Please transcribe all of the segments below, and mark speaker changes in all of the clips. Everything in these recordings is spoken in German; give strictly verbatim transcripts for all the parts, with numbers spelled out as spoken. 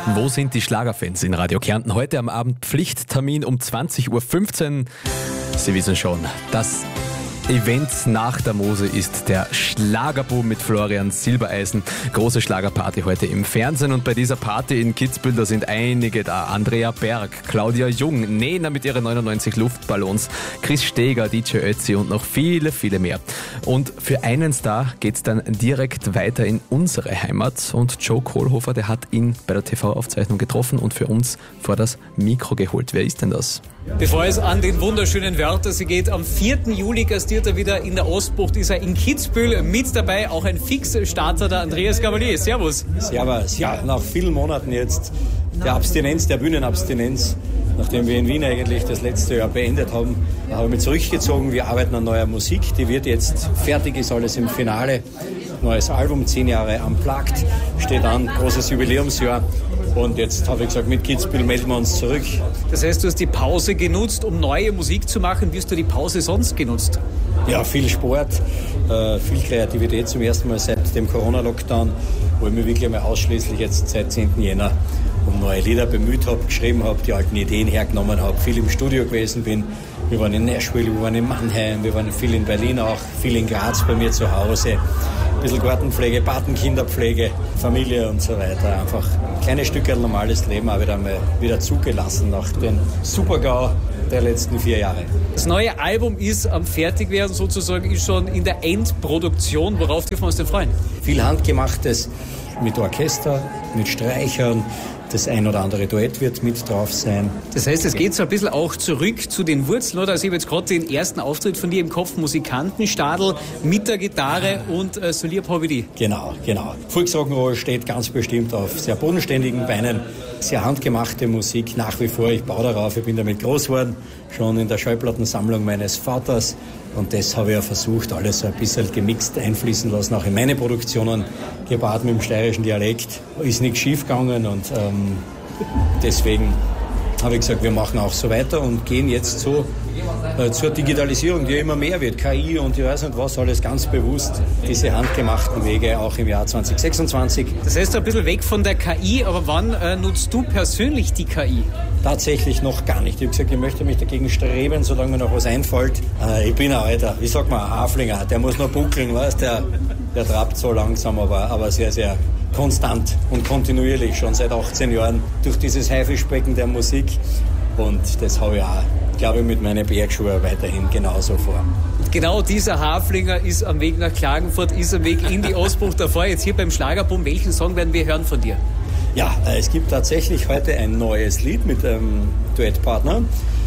Speaker 1: Wo sind die Schlagerfans in Radio Kärnten? Heute am Abend Pflichttermin um zwanzig Uhr fünfzehn. Sie wissen schon, das Event nach der Mose ist der Schlagerboom mit Florian Silbereisen. Große Schlagerparty heute im Fernsehen, und bei dieser Party in Kitzbühel, da sind einige da. Andrea Berg, Claudia Jung, Nena mit ihren neunundneunzig Luftballons, Chris Steger, D J Ötzi und noch viele, viele mehr. Und für einen Star geht's dann direkt weiter in unsere Heimat, und Joe Kohlhofer, der hat ihn bei der T V-Aufzeichnung getroffen und für uns vor das Mikro geholt. Wer ist denn das?
Speaker 2: Bevor es an den wunderschönen Wörthersee geht, am vierten Juli gastiert er wieder in der Ostbucht, ist er in Kitzbühel mit dabei, auch ein Fixstarter, der Andreas Gabalier. Servus.
Speaker 3: Servus. Ja, nach vielen Monaten jetzt der Abstinenz, der Bühnenabstinenz, nachdem wir in Wien eigentlich das letzte Jahr beendet haben, habe ich mich zurückgezogen. Wir arbeiten an neuer Musik, die wird jetzt fertig, ist alles im Finale. Neues Album, zehn Jahre unplugged, steht an, großes Jubiläumsjahr. Und jetzt habe ich gesagt, mit Kitzbühel melden wir uns zurück.
Speaker 2: Das heißt, du hast die Pause genutzt, um neue Musik zu machen. Wie hast du die Pause sonst genutzt?
Speaker 3: Ja, viel Sport, äh, viel Kreativität zum ersten Mal seit dem Corona-Lockdown, wo ich mich wirklich einmal ausschließlich jetzt seit zehnten Jänner um neue Lieder bemüht habe, geschrieben habe, die alten Ideen hergenommen habe, viel im Studio gewesen bin. Wir waren in Nashville, wir waren in Mannheim, wir waren viel in Berlin auch, viel in Graz bei mir zu Hause. Ein bisschen Gartenpflege, Patenkinderpflege, Familie und so weiter. Einfach kleine Stücke normales Leben auch wieder mal wieder zugelassen nach dem Super-GAU der letzten vier Jahre.
Speaker 2: Das neue Album ist am Fertigwerden sozusagen, ist schon in der Endproduktion. Worauf dürfen wir uns denn freuen?
Speaker 3: Viel Handgemachtes mit Orchester, mit Streichern. Das ein oder andere Duett wird mit drauf sein.
Speaker 2: Das heißt, es geht so ein bisschen auch zurück zu den Wurzeln, oder? Also ich habe jetzt gerade den ersten Auftritt von dir im Kopf, Musikantenstadel mit der Gitarre und äh, Solier Povedi.
Speaker 3: Genau, genau. Volksrock'n'Roll steht ganz bestimmt auf sehr bodenständigen Beinen, sehr handgemachte Musik nach wie vor. Ich baue darauf, ich bin damit groß geworden, schon in der Schallplattensammlung meines Vaters. Und das habe ich ja versucht, alles so ein bisschen gemixt einfließen lassen, auch in meine Produktionen, gepaart mit dem steirischen Dialekt. Ist nichts schief gegangen, und ähm, deswegen habe ich gesagt, wir machen auch so weiter und gehen jetzt so äh, zur Digitalisierung, die immer mehr wird. K I und ich weiß nicht was, alles ganz bewusst. Diese handgemachten Wege auch im Jahr zwanzig sechsundzwanzig.
Speaker 2: Das heißt, ein bisschen weg von der K I, aber wann äh, nutzt du persönlich die K I?
Speaker 3: Tatsächlich noch gar nicht. Ich habe gesagt, ich möchte mich dagegen streben, solange mir noch was einfällt. Äh, ich bin ein Alter, wie sagt man, ein Haflinger, der muss noch buckeln, weißt, der, der trabt so langsam, aber, aber sehr, sehr konstant und kontinuierlich, schon seit achtzehn Jahren, durch dieses Haifischbecken der Musik. Und das habe ich auch, glaube ich, mit meinen Bergschuhen weiterhin genauso vor.
Speaker 2: Genau dieser Haflinger ist am Weg nach Klagenfurt, ist am Weg in die Ostbucht davor. Jetzt hier beim Schlagerboom, welchen Song werden wir hören von dir?
Speaker 3: Ja, es gibt tatsächlich heute ein neues Lied mit einem Duettpartner,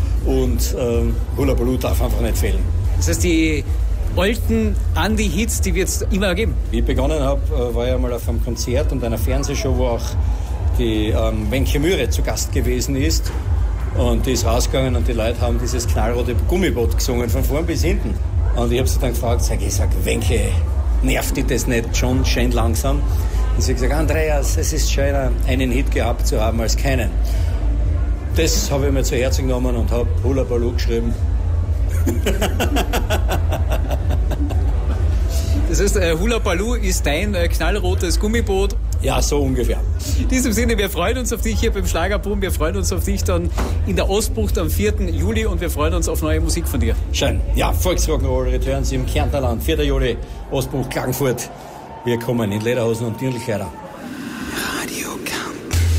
Speaker 3: und ähm, Hula Baloo darf einfach nicht fehlen.
Speaker 2: Das heißt, die alten Andi-Hits, die wird es immer geben?
Speaker 3: Wie ich begonnen habe, war ich einmal auf einem Konzert und einer Fernsehshow, wo auch die ähm, Wenche Mühre zu Gast gewesen ist. Und die ist rausgegangen und die Leute haben dieses knallrote Gummiboot gesungen, von vorn bis hinten. Und ich habe sie dann gefragt, sag ich, sag, Wenche, nervt dich das nicht schon schön langsam? Und sie hat gesagt, Andreas, es ist schöner, einen Hit gehabt zu haben als keinen. Das habe ich mir zu Herzen genommen und habe Hula Baloo geschrieben.
Speaker 2: Das heißt, äh, Hula Baloo ist dein äh, knallrotes Gummiboot.
Speaker 3: Ja, so ungefähr.
Speaker 2: In diesem Sinne, wir freuen uns auf dich hier beim Schlagerboom. Wir freuen uns auf dich dann in der Ostbucht am vierten Juli, und wir freuen uns auf neue Musik von dir.
Speaker 3: Schön. Ja, Volksrock'n'Roll Returns im Kärntnerland, vierten Juli, Ostbucht, Klagenfurt. Wir kommen in Lederhosen und Dirndlkleider.